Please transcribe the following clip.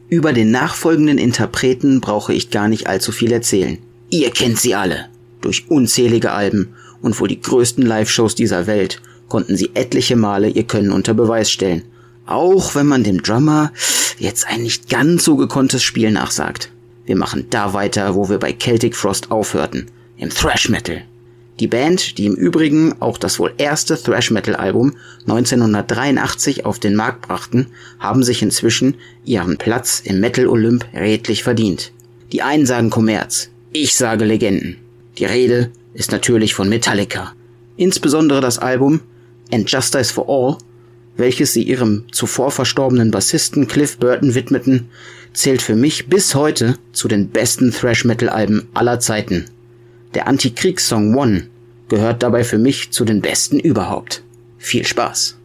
Über den nachfolgenden Interpreten brauche ich gar nicht allzu viel erzählen. Ihr kennt sie alle. Durch unzählige Alben und wohl die größten Live-Shows dieser Welt konnten sie etliche Male ihr Können unter Beweis stellen. Auch wenn man dem Drummer jetzt ein nicht ganz so gekonntes Spiel nachsagt. Wir machen da weiter, wo wir bei Celtic Frost aufhörten, im Thrash Metal. Die Band, die im Übrigen auch das wohl erste Thrash Metal Album 1983 auf den Markt brachten, haben sich inzwischen ihren Platz im Metal Olymp redlich verdient. Die einen sagen Kommerz, ich sage Legenden. Die Rede ist natürlich von Metallica. Insbesondere das Album And Justice for All, welches sie ihrem zuvor verstorbenen Bassisten Cliff Burton widmeten, zählt für mich bis heute zu den besten Thrash-Metal-Alben aller Zeiten. Der Antikriegssong One gehört dabei für mich zu den besten überhaupt. Viel Spaß!